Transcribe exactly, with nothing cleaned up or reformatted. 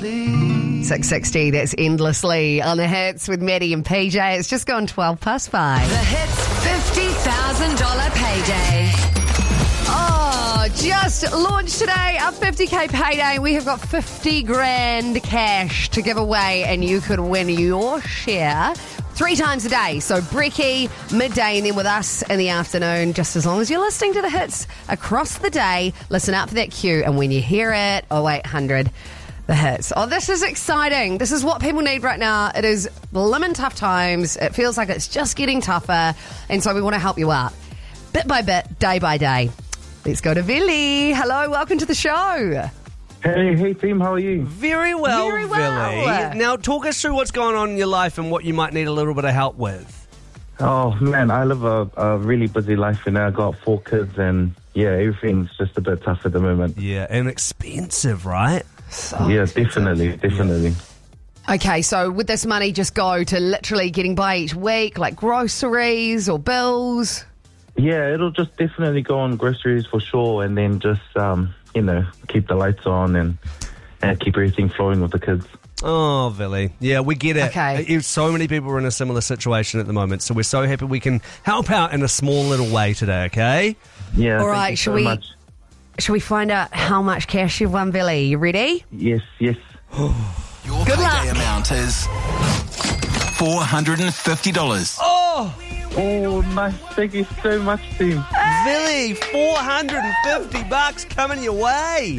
endlessly. six sixty, that's Endlessly on the Hits with Maddie and P J. It's just gone twelve past five. The Hits fifty thousand dollars payday. Oh, just launched today, our fifty K payday. We have got fifty grand cash to give away, and you could win your share three times a day. So brekkie, midday, and then with us in the afternoon, just as long as you're listening to the hits across the day. Listen out for that cue, and when you hear it, oh eight hundred the hits. Oh, this is exciting. This is what people need right now. It is lemon tough times. It feels like it's just getting tougher, and so we want to help you out bit by bit, day by day. Let's go to Billy. Hello, welcome to the show. Hey, hey team, how are you? Very well, Very well. Billy. Now, talk us through what's going on in your life and what you might need a little bit of help with. Oh man, I live a, a really busy life, and I got four kids, and yeah, everything's just a bit tough at the moment. Yeah, and expensive, right? So yeah, definitely, definitely. Okay, so would this money just go to literally getting by each week, like groceries or bills? Yeah, it'll just definitely go on groceries for sure, and then just um, you know, keep the lights on and and keep everything flowing with the kids. Oh, Billy. Yeah, we get it. Okay. Uh, So many people are in a similar situation at the moment, so we're so happy we can help out in a small little way today, okay? Yeah. All thank right, you shall so we- much. Shall we find out how much cash you've won, Billy? You ready? Yes, yes. Your Good payday luck. amount is four hundred fifty dollars. Oh, Oh, nice. Thank you so much, team. Billy, four hundred fifty bucks coming your way.